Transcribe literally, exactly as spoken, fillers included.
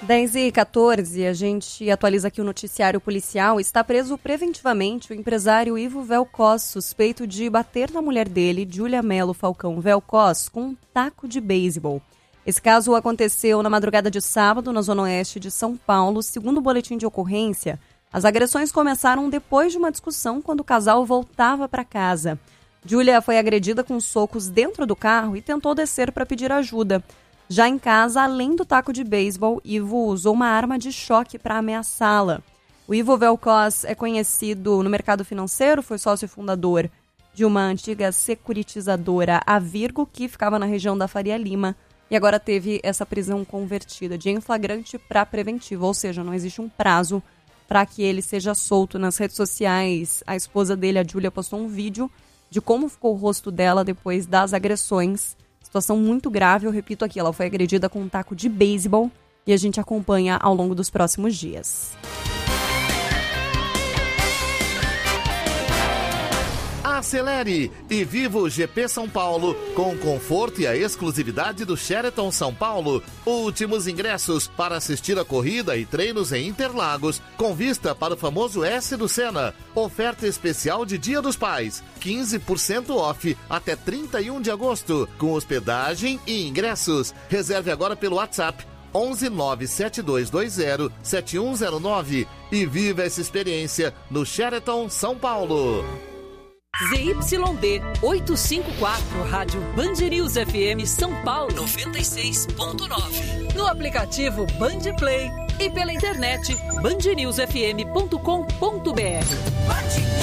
dez e quatorze, a gente atualiza aqui o noticiário policial. Está preso preventivamente o empresário Ivo Velcos, suspeito de bater na mulher dele, Júlia Melo Falcão Velcos, com um taco de beisebol. Esse caso aconteceu na madrugada de sábado, na zona oeste de São Paulo. Segundo o boletim de ocorrência, as agressões começaram depois de uma discussão quando o casal voltava para casa. Júlia foi agredida com socos dentro do carro e tentou descer para pedir ajuda. Já em casa, além do taco de beisebol, Ivo usou uma arma de choque para ameaçá-la. O Ivo Velcos é conhecido no mercado financeiro, foi sócio fundador de uma antiga securitizadora, a Virgo, que ficava na região da Faria Lima, e agora teve essa prisão convertida de em flagrante para preventiva, ou seja, não existe um prazo para que ele seja solto. Nas redes sociais, a esposa dele, a Júlia, postou um vídeo de como ficou o rosto dela depois das agressões. Situação muito grave, eu repito aqui, ela foi agredida com um taco de beisebol e a gente acompanha ao longo dos próximos dias. Acelere e viva o G P São Paulo com o conforto e a exclusividade do Sheraton São Paulo. Últimos ingressos para assistir a corrida e treinos em Interlagos, com vista para o famoso S do Senna. Oferta especial de Dia dos Pais, quinze por cento off até trinta e um de agosto, com hospedagem e ingressos. Reserve agora pelo WhatsApp onze nove sete dois dois zero sete um zero nove e viva essa experiência no Sheraton São Paulo. Z Y D oitocentos e cinquenta e quatro, Rádio Band News F M São Paulo noventa e seis ponto nove. No aplicativo Band Play e pela internet band news f m ponto com ponto b r.